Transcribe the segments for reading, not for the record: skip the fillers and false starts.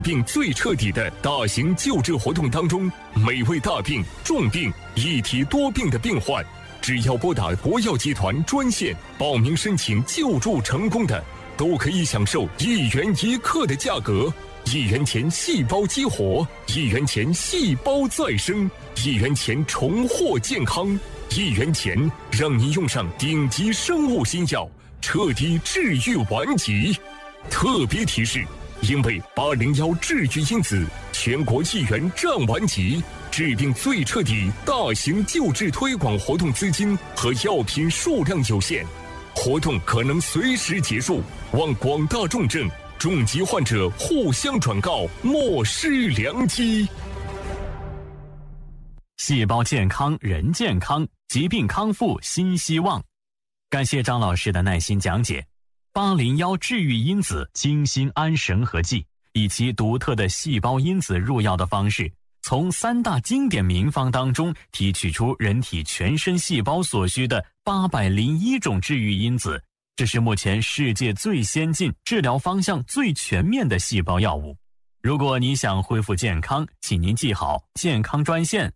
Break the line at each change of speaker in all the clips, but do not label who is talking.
并最彻底的大型救治活动当中，每位大病、重病、一体多病的病患，只要拨打国药集团专线报名申请救助成功的，都可以享受1元1克的价格，1元钱细胞激活，1元钱细胞再生，1元钱重获健康，1元钱让你用上顶级生物新药，彻底治愈顽疾。特别提示：因为801治愈因子全国1元战顽疾治病最彻底大型救治推广活动资金和药品数量有限，活动可能随时结束，望广大重症、重疾患者互相转告，莫失良机。
细胞健康，人健康，疾病康复新希望。感谢张老师的耐心讲解。801治愈因子精心安神和剂，以其独特的细胞因子入药的方式，从3大经典名方当中提取出人体全身细胞所需的801种治愈因子，这是目前世界最先进、治疗方向最全面的细胞药物。如果你想恢复健康，请您记好健康专线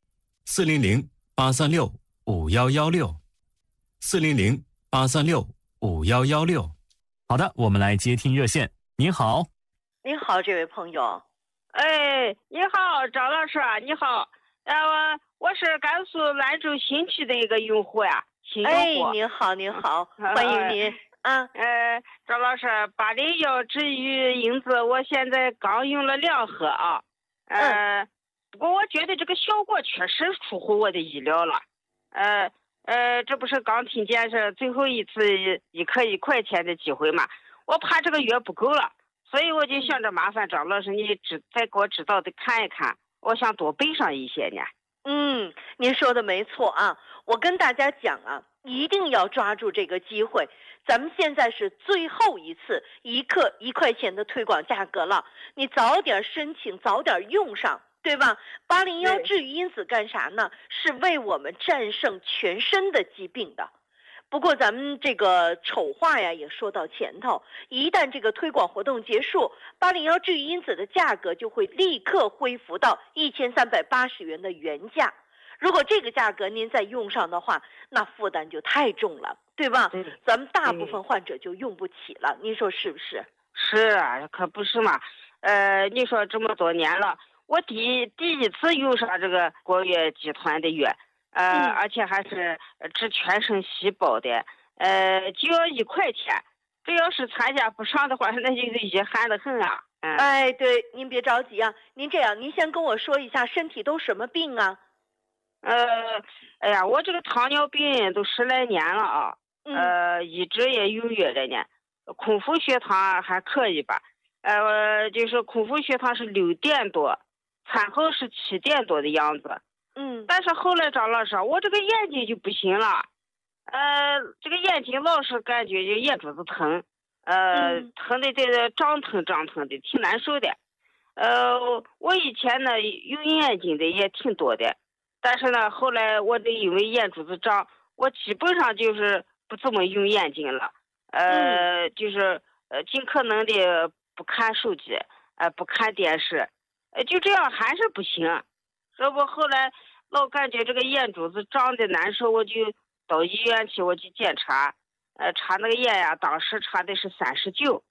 ：400-836-5116，400-836-5116。好的，我们来接听热线。您好。
您好，这位朋友。
哎，你好，张老师，你好。我是甘肃兰州新区的一个用户呀，新用户。
哎，您好，您好，欢迎您。
张老师，801治愈因子，我现在刚用了2盒啊。不过我觉得这个效果确实出乎我的意料了。这不是刚听见是最后一次1克1块钱的机会嘛？我怕这个药不够了，所以我就想着麻烦张老师，你再给我指导的看一看，我想多备上一些呢。
您说的没错啊，我跟大家讲啊，一定要抓住这个机会。咱们现在是最后一次1克1块钱的推广价格了，你早点申请，早点用上。对吧？801治愈因子干啥呢？是为我们战胜全身的疾病的。不过咱们这个丑话呀也说到前头，一旦这个推广活动结束，801治愈因子的价格就会立刻恢复到1380元的原价。如果这个价格您再用上的话，那负担就太重了，对吧？咱们大部分患者就用不起了，您说是不是？
是啊，可不是嘛。你说这么多年了。我第一次用上这个国药集团的药，而且还是治全身细胞的，就要1块钱。这要是参加不上的话，那就是遗憾的很啊。
对，您别着急啊，您这样，您先跟我说一下身体都什么病啊？
我这个糖尿病都10来年了啊，一直也用药了呢，空腹血糖还可以吧，就是空腹血糖是6点多。餐后是7点多的样子，但是后来张老师，我这个眼睛就不行了，这个眼睛老是感觉就眼珠子疼，疼的这个胀疼的，挺难受的。我以前呢用眼睛的也挺多的，但是呢后来我得因为眼珠子胀，我基本上就是不怎么用眼睛了，就是尽可能的不看手机，不看电视。就这样还是不行，这不后来老感觉这个眼珠子胀的难受，我就到医院去，我去检查，查那个眼呀，当时查的是39，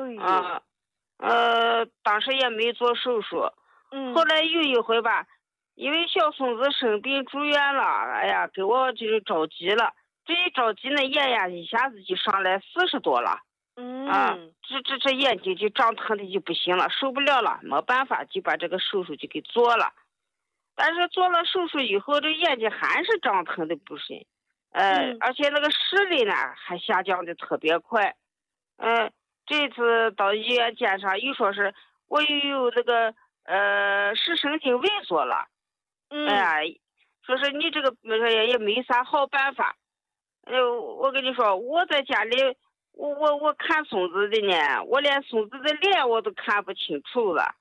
当时也没做手术，后来有一回吧，因为小孙子生病住院了，哎呀，给我就是着急了，这一着急那眼呀一下子就上来40多了。这眼睛就胀疼的就不行了，受不了了，没办法就把这个手术就给做了。但是做了手术以后，这眼睛还是胀疼的不行，而且那个视力呢还下降的特别快。这次到医院检查，又说是我又有那个视神经萎缩了。说是你这个也没啥好办法。我跟你说，我在家里。我看孙子的呢，我连孙子的脸我都看不清楚了，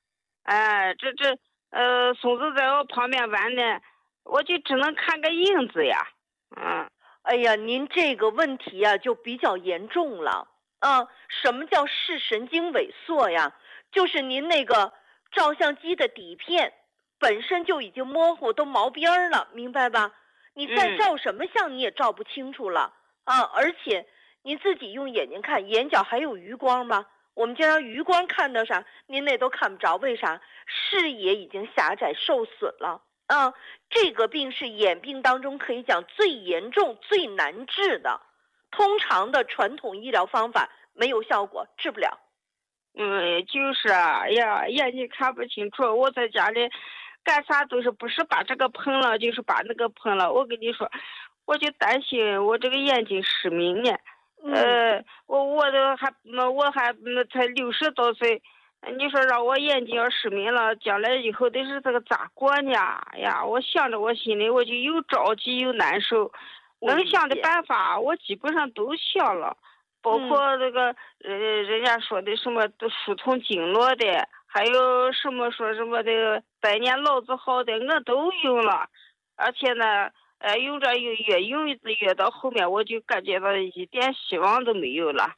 孙子在我旁边玩呢，我就只能看个影子呀，
哎呀，您这个问题呀就比较严重了，什么叫视神经萎缩呀？ 就是您那个照相机的底片本身就已经模糊，都毛边了，明白吧？你再照什么相你也照不清楚了啊！而且你自己用眼睛看，眼角还有余光吗？我们经常余光看到啥，您那都看不着，为啥？视野已经狭窄受损了啊！这个病是眼病当中可以讲最严重、最难治的，通常的传统医疗方法没有效果，治不了。
就是啊，呀，眼睛看不清楚，我在家里干啥都是不是把这个碰了，就是把那个碰了。我跟你说，我就担心我这个眼睛失明呢。我还才60多岁，你说让我眼睛要失明了，将来以后得是这个咋过呢？呀，我想着我心里我就又着急又难受，能想的办法我基本上都想了，包括这个人家说的什么都疏通经络的，还有什么说什么的百年老字号的，我都用了，而且呢。用着越用越到后面，我就感觉到一点希望都没有了。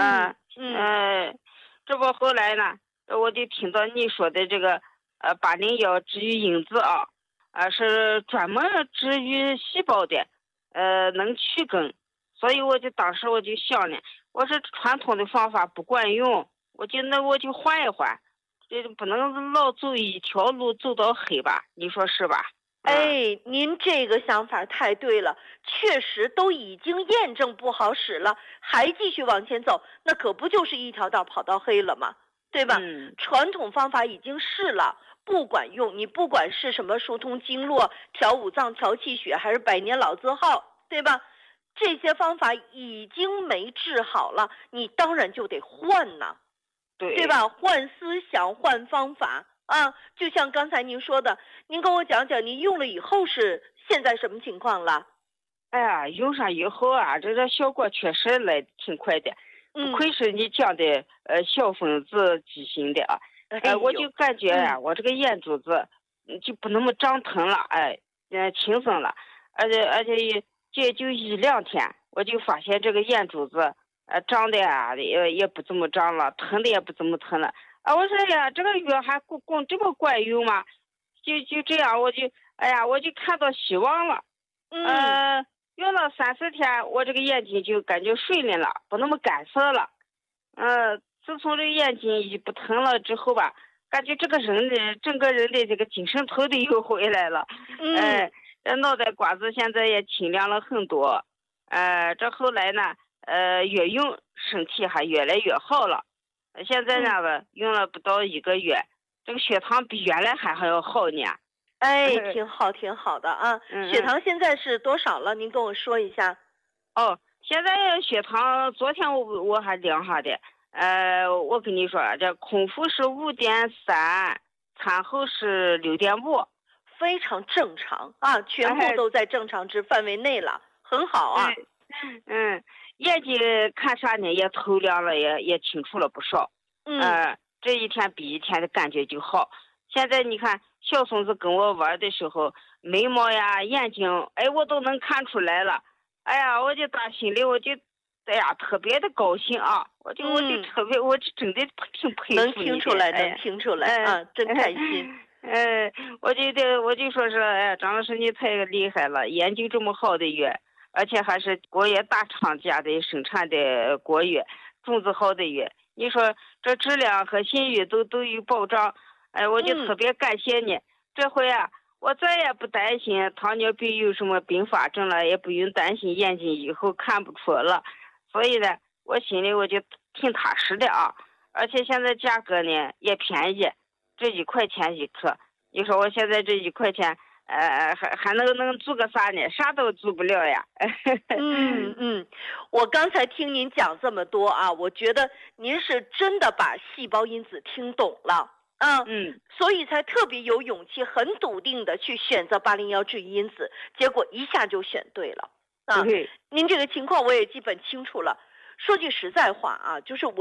这不后来呢，我就听到你说的这个801治愈因子是专门治愈细胞的，能去根，所以当时我就想呢，我说传统的方法不管用，我就换一换，这不能老走一条路走到黑吧？你说是吧？
您这个想法太对了，确实都已经验证不好使了，还继续往前走，那可不就是一条道跑到黑了吗？对吧？传统方法已经试了，不管用，你不管是什么疏通经络、调五脏、调气血，还是百年老字号，对吧？这些方法已经没治好了，你当然就得换呐，对吧？换思想，换方法。就像刚才您说的，您跟我讲讲，您用了以后是现在什么情况了？
哎呀，用上以后这个效果确实来挺快的，不愧是你讲的小分子畸形的我就感觉我这个眼珠子就不那么长疼了，轻松了，而且这就1-2天，我就发现这个眼珠子长的也不怎么长了，疼的也不怎么疼了。我说呀，这个药还光这么管用吗？就这样，我就看到希望了。用了3-4天，我这个眼睛就感觉水灵了，不那么干涩了。自从这个眼睛一不疼了之后吧，感觉整个人的这个精神头的又回来了。脑袋瓜子现在也清凉了很多。这后来呢，越用身体还越来越好了。现在呢用了不到1个月，这个血糖比原来还要好呢。
挺好的啊。血糖现在是多少了？您跟我说一下。
现在血糖昨天我还量下的，我跟你说，这空腹是5.3，餐后是6.5，
非常正常全部都在正常值范围内了，很好啊。
眼睛看啥呢？也透亮了，也清楚了不少。这一天比一天的感觉就好。现在你看，小孙子跟我玩的时候，眉毛呀、眼睛，我都能看出来了。我就打心里特别的高兴啊！我就真的挺佩服你的。
能听出来，真开心。
我就说是，张老师你太厉害了，研究这么好的药。而且还是国药大厂家的生产的国药，种子好的药，你说这质量和信誉都有保障，我就特别感谢你。这回我再也不担心糖尿病有什么并发症了，也不用担心眼睛以后看不出了，所以呢，我心里我就挺踏实的而且现在价格呢也便宜，这1块钱1颗，你说我现在这1块钱。还能做个啥呢？啥都做不了呀。
我刚才听您讲这么多我觉得您是真的把细胞因子听懂了所以才特别有勇气、很笃定的去选择801治愈因子，结果一下就选对了您这个情况我也基本清楚了。说句实在话就是我。